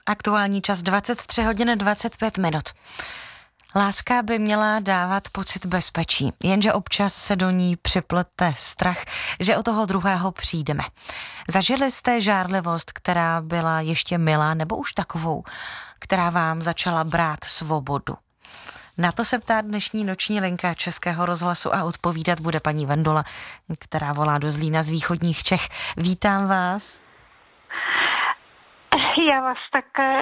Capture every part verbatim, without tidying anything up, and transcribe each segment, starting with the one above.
Aktuální čas dvacet tři hodin dvacet pět minut. Láska by měla dávat pocit bezpečí, jenže občas se do ní připlete strach, že o toho druhého přijdeme. Zažili jste žárlivost, která byla ještě milá, nebo už takovou, která vám začala brát svobodu? Na to se ptá dnešní noční linka Českého rozhlasu a odpovídat bude paní Vendula, která volá do Zlína z východních Čech. Vítám vás. Já vás také.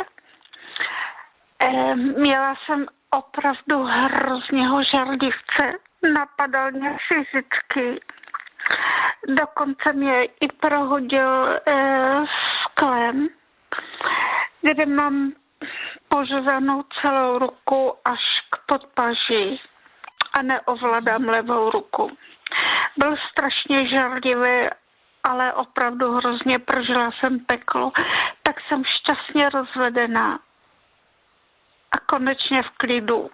Měla jsem opravdu hrozného žardivce. Napadal mě fyzicky. Dokonce mě i prohodil e, sklem, kde mám pořezanou celou ruku až k podpaži a neovládám levou ruku. Byl strašně žardivý, ale opravdu hrozně prožila jsem peklo. Tak jsem šťastně rozvedená a konečně v klidu.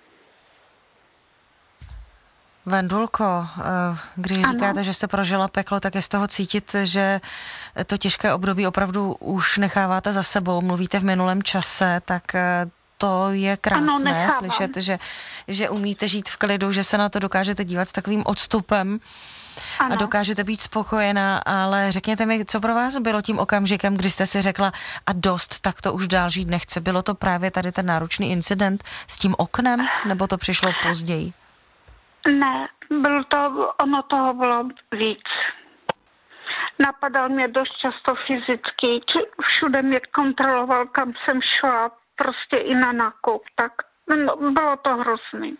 Vendulko, když ano. říkáte, že jste prožila peklo, tak je z toho cítit, že to těžké období opravdu už necháváte za sebou. Mluvíte v minulém čase, tak to je krásné ano, slyšet, že, že umíte žít v klidu, že se na to dokážete dívat s takovým odstupem ano. a dokážete být spokojená, ale řekněte mi, co pro vás bylo tím okamžikem, kdy jste si řekla a dost, tak to už dál žít nechce. Bylo to právě tady ten náročný incident s tím oknem, nebo to přišlo později? Ne, bylo to, ono toho bylo víc. Napadal mě dost často fyzicky, všude mě kontroloval, kam jsem šla, prostě i na nákup, tak no, bylo to hrozný.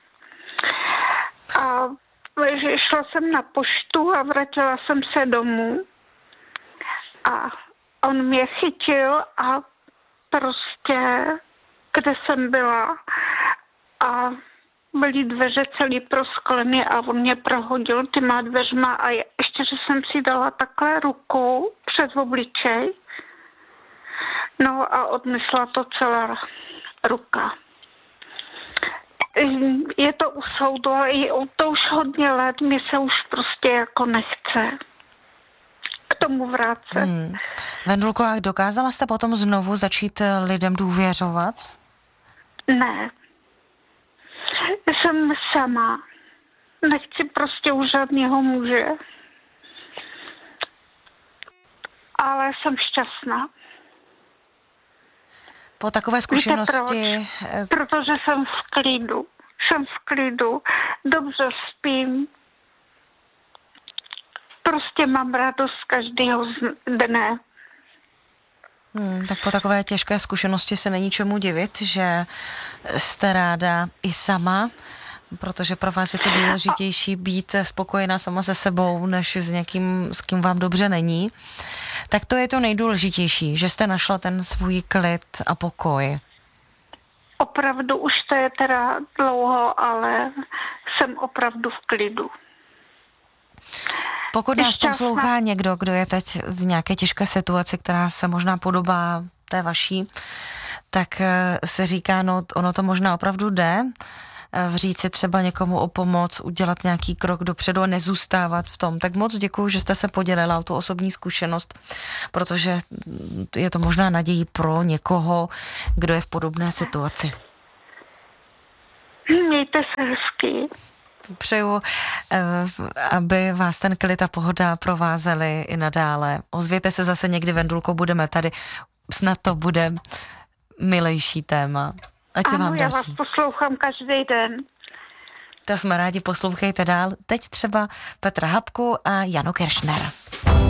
A šla jsem na poštu a vrátila jsem se domů a on mě chytil a prostě, kde jsem byla a byly dveře celý prosklený a on mě prohodil těma dveřma a ještě, že jsem si dala takhle rukou přes obličej. No a odnesla to celá ruka. Je to u soudu, ale to už hodně let, mi se už prostě jako nechce k tomu vrátit. Hmm. Vendulko, a dokázala jste potom znovu začít lidem důvěřovat? Ne. Jsem sama. Nechci prostě u žádného muže. Ale jsem šťastná. Po takové zkušenosti... Víte proč? Protože jsem v klidu. Jsem v klidu. Dobře spím. Prostě mám radost každého dne. Hmm, tak po takové těžké zkušenosti se není čemu divit, že jste ráda i sama, protože pro vás je to důležitější být spokojená sama se sebou, než s někým, s kým vám dobře není. Tak to je to nejdůležitější, že jste našla ten svůj klid a pokoj. Opravdu už to je teda dlouho, ale jsem opravdu v klidu. Pokud nás poslouchá někdo, kdo je teď v nějaké těžké situaci, která se možná podobá té vaší, tak se říká, no ono to možná opravdu jde, říct si třeba někomu o pomoc, udělat nějaký krok dopředu a nezůstávat v tom. Tak moc děkuju, že jste se podělila o tu osobní zkušenost, protože je to možná nadějí pro někoho, kdo je v podobné situaci. Mějte se hezky. Přeju, aby vás ten klid a pohoda provázely i nadále. Ozvěte se zase někdy, Vendulko, budeme tady. Snad to bude milejší téma. Ať se ano, vám já daří. vás poslouchám každý den. To jsme rádi, poslouchejte dál. Teď třeba Petra Habku a Janu Kiršner.